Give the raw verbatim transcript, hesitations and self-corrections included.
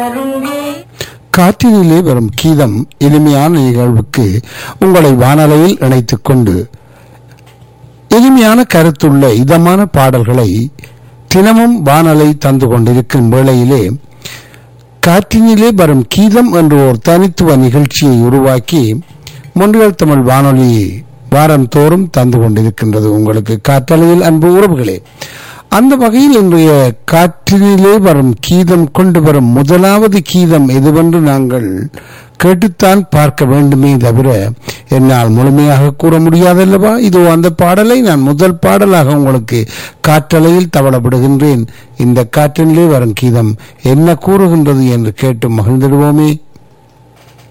காற்றினிலே வரும் கீதம் இனிமையான நிகழ்வுக்கு உங்களை வானலையில் இணைத்துக் கொண்டு இனிமையான கருத்துள்ள இதமான பாடல்களை தினமும் வானலை தந்து கொண்டிருக்கும் வேளையிலே காற்றினிலே வரும் கீதம் என்ற ஒரு தனித்துவ நிகழ்ச்சியை உருவாக்கி மொன்றியல் தமிழ் வானொலி வாரம் தோறும் தந்து கொண்டிருக்கின்றது உங்களுக்கு காற்றலையில் அன்பு உறவுகளே. அந்த வகையில் இன்றைய காற்றினிலே வரும் கீதம் கொண்டு வரும் முதலாவது கீதம் எதுவென்று நாங்கள் கேட்டுத்தான் பார்க்க வேண்டுமே தவிர என்னால் முழுமையாக கூற முடியாதல்லவா. இதோ அந்த பாடலை நான் முதல் பாடலாக உங்களுக்கு காற்றலையில் தவளப்படுகின்றேன். இந்த காற்றினிலே வரும் கீதம் என்ன கூறுகின்றது என்று கேட்டு மகிழ்ந்திடுவோமே.